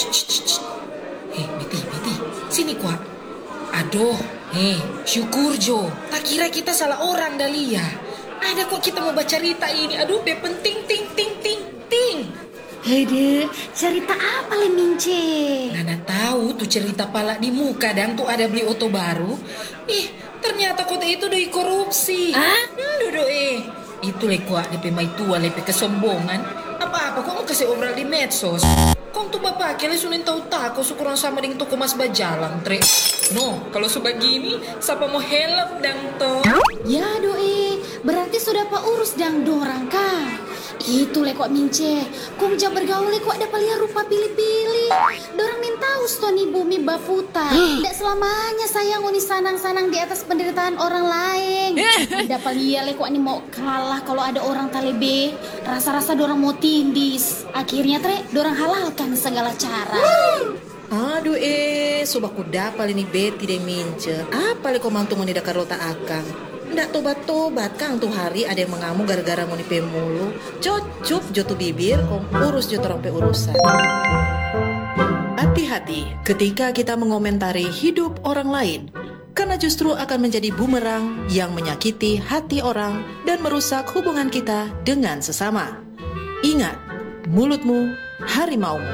Beti, sini kuat. Aduh, syukur Jo. Tak kira kita salah orang Dahlia. Ada kok kita mau baca cerita ini. Aduh, penting, ting. Hede, cerita apa le Mince? Nana tahu tuh cerita pala di muka dan tuh ada beli oto baru. Ternyata kota itu doi korupsi. Dudu itu le kuat DP mai tua lepe kesombongan. Apa-apa kok mau kasih obral di medsos. Kong tuh bapak kele sunin tahu tak kau syukuran sama dengan toko mas bajalang tre. No, kalau sebegini siapa mau help dang to? Ya doi, berarti sudah pak urus dang dorang kah? Itu le kok Mince, kong jam bergaul le kok ada palia rupa pilih-pilih. Dorang minta ustoni bumi baputa. Tidak selamanya sayang uni sanang-sanang di atas penderitaan orang lain. Tidak palia le kok ni mau kalah kalau ada orang talebe. Rasa-rasa dorang mau tindis. Akhirnya tre, dorang halalkan segala cara. Aduh sobaku dapal ini beti deh Mince. Apa le kau mantu mau tidak karota akang? Ndak tobat-tobat kang tuh hari ada yang mengamuk gara-gara mau nipe mulu. Cucup jotu bibir kong urus jotu rompe urusan. Hati-hati ketika kita mengomentari hidup orang lain, karena justru akan menjadi bumerang yang menyakiti hati orang dan merusak hubungan kita dengan sesama. Ingat, mulutmu harimaumu.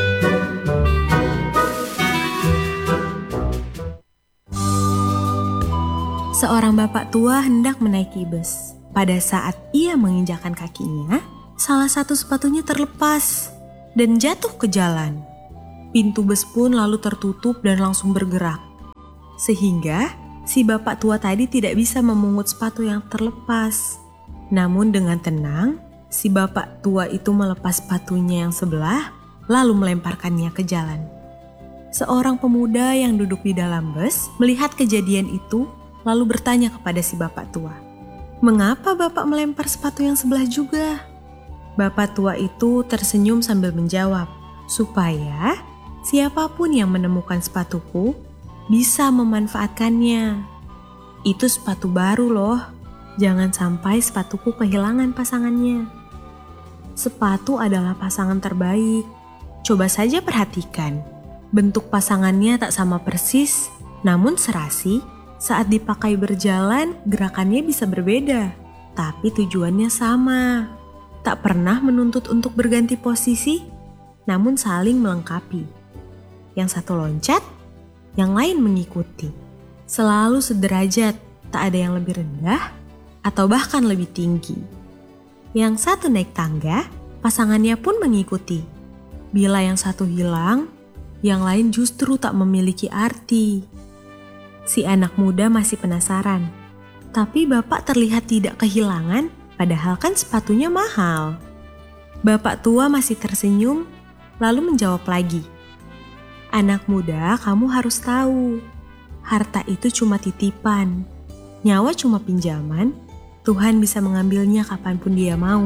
Seorang bapak tua hendak menaiki bus. Pada saat ia menginjakkan kakinya, salah satu sepatunya terlepas dan jatuh ke jalan. Pintu bus pun lalu tertutup dan langsung bergerak. Sehingga si bapak tua tadi tidak bisa memungut sepatu yang terlepas. Namun dengan tenang, si bapak tua itu melepas sepatunya yang sebelah lalu melemparkannya ke jalan. Seorang pemuda yang duduk di dalam bus melihat kejadian itu lalu bertanya kepada si bapak tua, "Mengapa bapak melempar sepatu yang sebelah juga?" Bapak tua itu tersenyum sambil menjawab, "Supaya siapapun yang menemukan sepatuku bisa memanfaatkannya. Itu sepatu baru loh, jangan sampai sepatuku kehilangan pasangannya. Sepatu adalah pasangan terbaik. Coba saja perhatikan, bentuk pasangannya tak sama persis, namun serasi. Saat dipakai berjalan, gerakannya bisa berbeda, tapi tujuannya sama. Tak pernah menuntut untuk berganti posisi, namun saling melengkapi. Yang satu loncat, yang lain mengikuti. Selalu sederajat, tak ada yang lebih rendah atau bahkan lebih tinggi. Yang satu naik tangga, pasangannya pun mengikuti. Bila yang satu hilang, yang lain justru tak memiliki arti. Si anak muda masih penasaran, tapi bapak terlihat tidak kehilangan, padahal kan sepatunya mahal. Bapak tua masih tersenyum, lalu menjawab lagi, "Anak muda, kamu harus tahu, harta itu cuma titipan, nyawa cuma pinjaman, Tuhan bisa mengambilnya kapanpun Dia mau."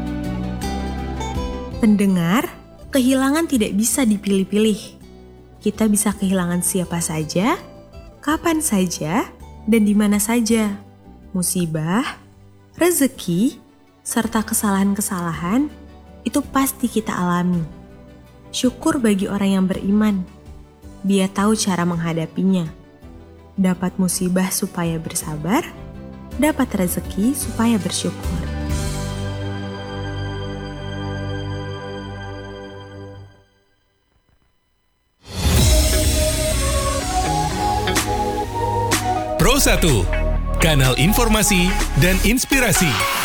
Pendengar, kehilangan tidak bisa dipilih-pilih. Kita bisa kehilangan siapa saja, kapan saja, dan di mana saja. Musibah, rezeki, serta kesalahan-kesalahan itu pasti kita alami. Syukur bagi orang yang beriman. Dia tahu cara menghadapinya. Dapat musibah supaya bersabar, dapat rezeki supaya bersyukur. Pro 1, kanal informasi dan inspirasi.